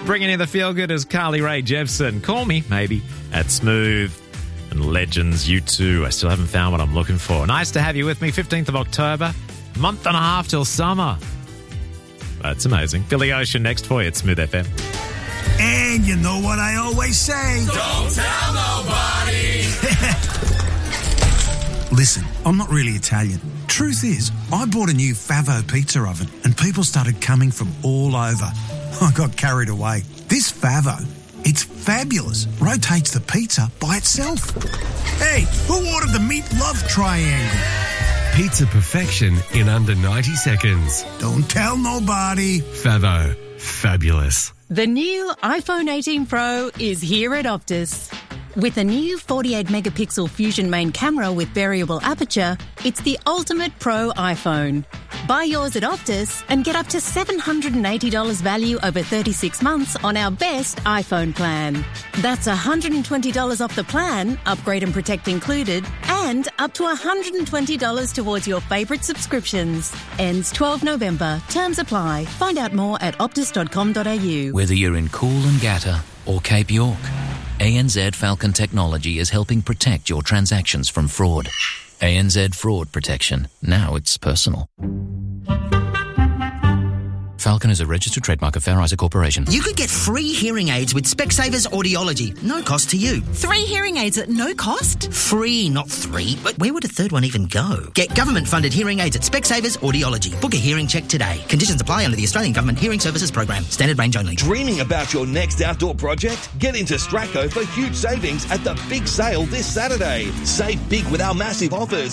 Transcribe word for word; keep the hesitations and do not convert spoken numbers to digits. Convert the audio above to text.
Bringing you the feel-good is Carly Rae Jepsen. Call me, maybe, at Smooth. And Legends, U two. I still haven't found what I'm looking for. Nice to have you with me. fifteenth of October. Month and a half till summer. That's amazing. Billy Ocean next for you at Smooth F M. And you know what I always say. Don't tell nobody. Listen, I'm not really Italian. Truth is, I bought a new Favo pizza oven and people started coming from all over. I got carried away. This Favo, it's fabulous. Rotates the pizza by itself. Hey, who ordered the meat love triangle? Pizza perfection in under ninety seconds. Don't tell nobody. Favo. Fabulous. The new iPhone eighteen Pro is here at Optus. With a new forty-eight megapixel Fusion main camera with variable aperture, it's the ultimate pro iPhone. Buy yours at Optus and get up to seven hundred eighty dollars value over thirty-six months on our best iPhone plan. That's one hundred twenty dollars off the plan, upgrade and protect included, and up to one hundred twenty dollars towards your favourite subscriptions. Ends twelfth November. Terms apply. Find out more at optus dot com dot a u. Whether you're in Coolangatta or Cape York, A N Z Falcon Technology is helping protect your transactions from fraud. A N Z Fraud Protection. Now it's personal. Falcon is a registered trademark of Fair Isaac Corporation. You could get free hearing aids with Specsavers Audiology. No cost to you. Three hearing aids at no cost? Free, not three. But where would a third one even go? Get government-funded hearing aids at Specsavers Audiology. Book a hearing check today. Conditions apply under the Australian Government Hearing Services Program. Standard range only. Dreaming about your next outdoor project? Get into Straco for huge savings at the big sale this Saturday. Save big with our massive offers.